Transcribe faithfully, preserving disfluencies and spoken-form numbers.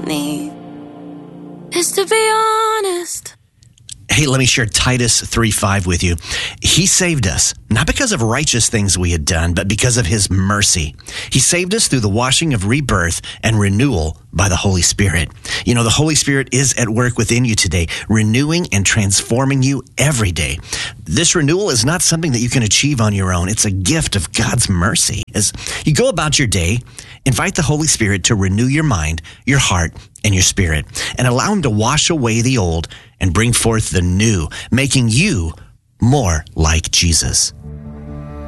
need is to be honest. Hey, let me share Titus three five with you. He saved us, not because of righteous things we had done, but because of his mercy. He saved us through the washing of rebirth and renewal by the Holy Spirit. You know, the Holy Spirit is at work within you today, renewing and transforming you every day. This renewal is not something that you can achieve on your own. It's a gift of God's mercy. As you go about your day, invite the Holy Spirit to renew your mind, your heart, and your spirit, and allow him to wash away the old and bring forth the new, making you more like Jesus.